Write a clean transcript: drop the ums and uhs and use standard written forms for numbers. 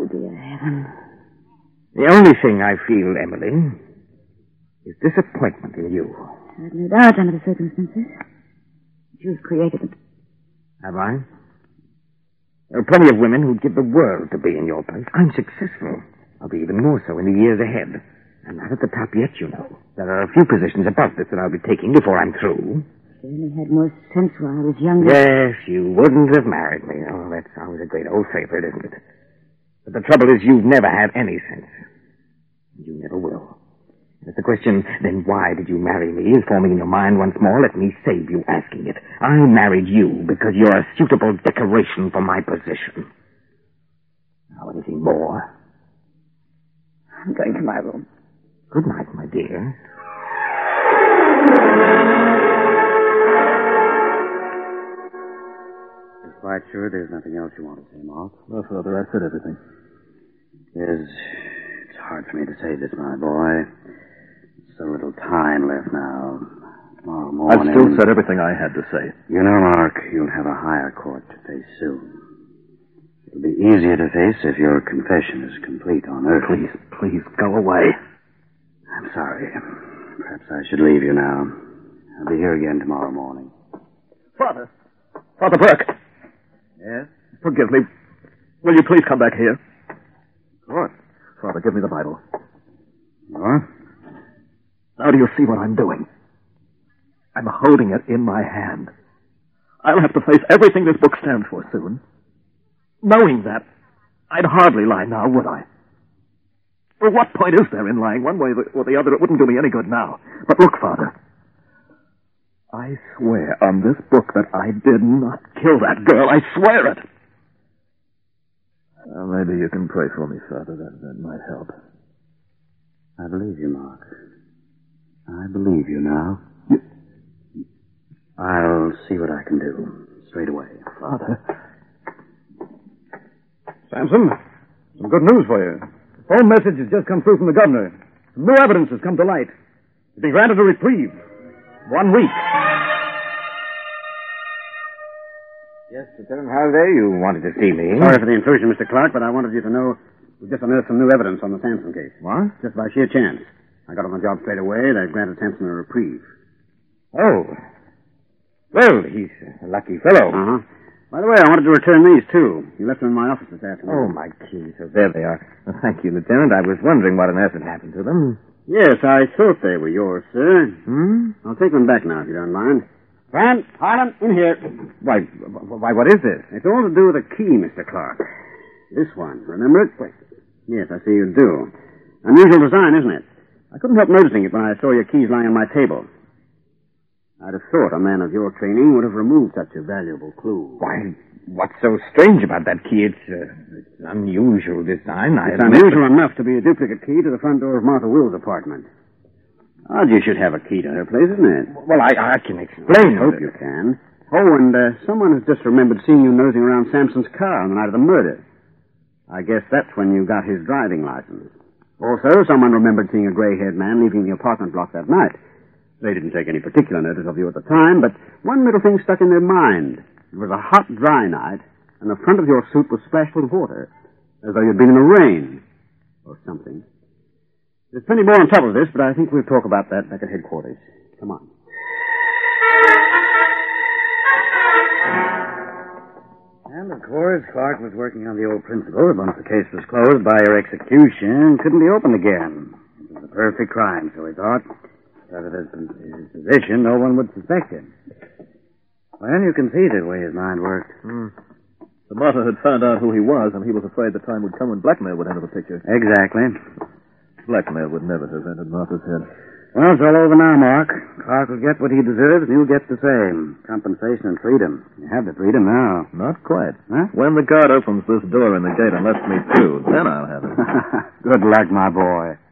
Oh, dear heaven. The only thing I feel, Emily, is disappointment in you. I've no doubt under the circumstances. You've created it. Have I? There are plenty of women who'd give the world to be in your place. I'm successful. I'll be even more so in the years ahead. I'm not at the top yet, you know. There are a few positions above this that I'll be taking before I'm through. I only had more sense when I was younger. Yes, you wouldn't have married me. Oh, that sounds a great old favorite, isn't it? But the trouble is you've never had any sense. You never will. It's the question, then why did you marry me, is forming in your mind once more. Let me save you asking it. I married you because you're a suitable decoration for my position. Now, anything more? I'm going to my room. Good night, my dear. You're quite sure there's nothing else you want to say, Mark? No, Father, I said everything. It's hard for me to say this, my boy. So little time left now. Tomorrow morning... I've still said everything I had to say. You know, Mark, you'll have a higher court to face soon. It'll be easier to face if your confession is complete on Earth. Please, go away. I'm sorry. Perhaps I should leave you now. I'll be here again tomorrow morning. Father Burke. Yes? Forgive me. Will you please come back here? Of course. Father, give me the Bible. What? Now do you see what I'm doing? I'm holding it in my hand. I'll have to face everything this book stands for soon. Knowing that, I'd hardly lie now, would I? Well, what point is there in lying one way or the other? It wouldn't do me any good now. But look, Father, I swear on this book that I did not kill that girl. I swear it. Maybe you can pray for me, Father. That might help. I believe you, Mark. I believe you now. I'll see what I can do. Straight away. Father. Samson, some good news for you. The phone message has just come through from the governor. Some new evidence has come to light. You've been granted a reprieve. 1 week. Yes, Lieutenant Halliday, you wanted to see me. Sorry for the intrusion, Mr. Clark, but I wanted you to know we just unearthed some new evidence on the Sampson case. What? Just by sheer chance. I got on the job straight away. They granted Sampson a reprieve. Oh. Well, he's a lucky fellow. Uh-huh. By the way, I wanted to return these, too. You left them in my office this afternoon. Oh, my keys. So there they are. Well, thank you, Lieutenant. I was wondering what on earth had happened to them. Yes, I thought they were yours, sir. I'll take them back now, if you don't mind. Grant, Harlan, in here. Why, what is this? It's all to do with a key, Mr. Clark. This one, remember it? Yes, I see you do. Unusual design, isn't it? I couldn't help noticing it when I saw your keys lying on my table. I'd have thought a man of your training would have removed such a valuable clue. Why, what's so strange about that key? It's unusual design. It's unusual enough to be a duplicate key to the front door of Martha Will's apartment. Odd you should have a key to her place, isn't it? Well, I can explain. I hope you can. Oh, and someone has just remembered seeing you nosing around Sampson's car on the night of the murder. I guess that's when you got his driving license. Also, someone remembered seeing a gray-haired man leaving the apartment block that night. They didn't take any particular notice of you at the time, but one little thing stuck in their mind. It was a hot, dry night, and the front of your suit was splashed with water, as though you'd been in the rain, or something. There's plenty more on top of this, but I think we'll talk about that back at headquarters. Come on. And, of course, Clark was working on the old principle that once the case was closed by your execution, couldn't be opened again. It was a perfect crime, so he thought. Because of his position, no one would suspect him. Well, you can see the way his mind worked. The Martha had found out who he was, and he was afraid the time would come when blackmail would enter the picture. Exactly. Blackmail would never have entered Martha's head. Well, it's all over now, Mark. Clark will get what he deserves, and you'll get the same. Compensation and freedom. You have the freedom now. Not quite. Huh? When the guard opens this door in the gate and lets me through, then I'll have it. Good luck, my boy.